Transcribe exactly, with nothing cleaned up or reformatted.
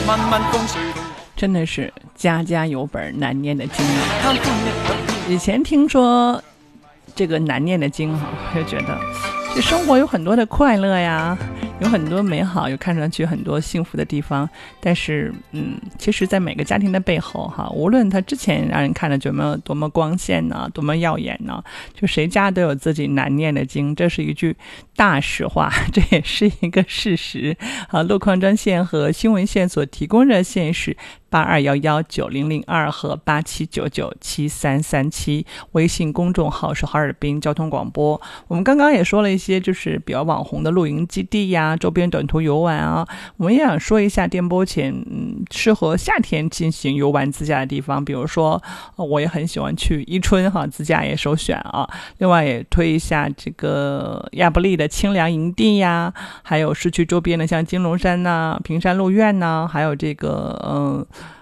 漫漫风水路， 真的是家家有本难念的经啊。以前听说这个难念的经哈，我就觉得这生活有很多的快乐呀，有很多美好，有看上去很多幸福的地方，但是嗯，其实在每个家庭的背后哈，无论他之前让人看着多么多么光鲜呢，多么耀眼呢，就谁家都有自己难念的经，这是一句大实话，这也是一个事实啊。路况专线和新闻线所提供热线是八二一一九零零二和八七九九七三三七，微信公众号是哈尔滨交通广播。我们刚刚也说了一些就是比较网红的露营基地呀、周边短途游玩啊，我们也想说一下电波前嗯适合夏天进行游玩自驾的地方，比如说、呃、我也很喜欢去伊春哈，自驾也首选啊。另外也推一下这个亚布力的清凉营地呀，还有市区周边的像金龙山呐、平山路苑呐，还有这个嗯。